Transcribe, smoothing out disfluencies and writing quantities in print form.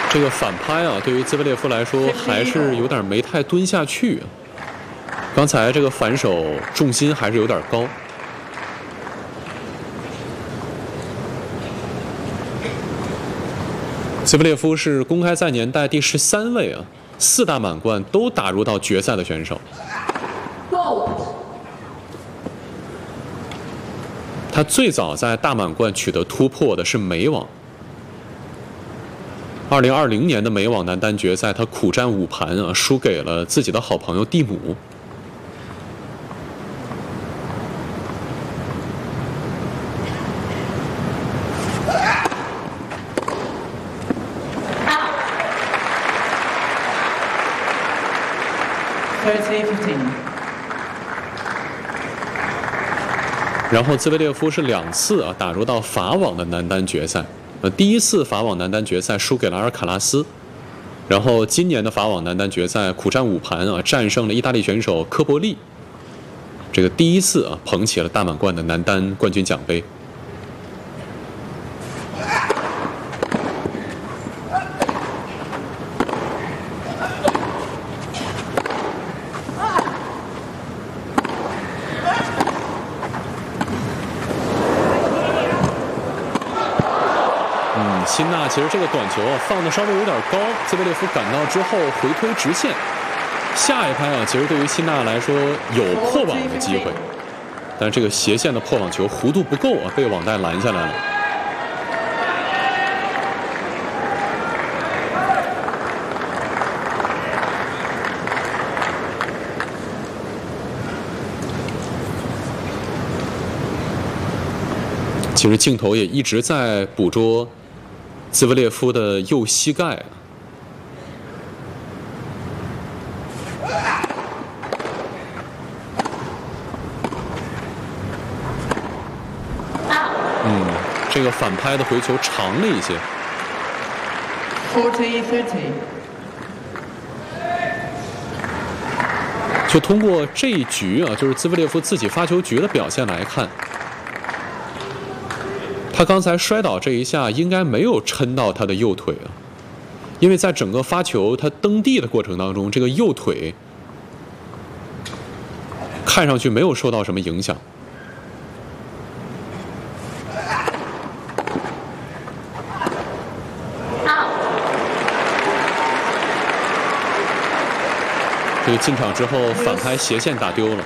这个反拍啊，对于兹维列夫来说还是有点没太蹲下去。刚才这个反手重心还是有点高。兹维列夫是公开赛年代第13位啊，4大满贯都打入到决赛的选手。他最早在大满贯取得突破的是美网。2020年的美网男单决赛，他苦战5盘啊，输给了自己的好朋友蒂姆。然后兹维列夫是2次啊打入到法网的男单决赛，第一次法网男单决赛输给了阿尔卡拉斯，然后今年的法网男单决赛苦战5盘啊战胜了意大利选手科伯利，这个第一次啊捧起了大满贯的男单冠军奖杯。辛纳其实这个短球啊放的稍微有点高，兹维列夫赶到之后回推直线，下一拍啊其实对于辛纳来说有破网的机会，但是这个斜线的破网球弧度不够啊，被网带拦下来了。其实镜头也一直在捕捉兹维列夫的右膝盖。这个反拍的回球长了一些。就通过这一局啊，就是兹维列夫自己发球局的表现来看，他刚才摔倒这一下应该没有抻到他的右腿啊，因为在整个发球他蹬地的过程当中，这个右腿看上去没有受到什么影响。这个进场之后反拍斜线打丢了。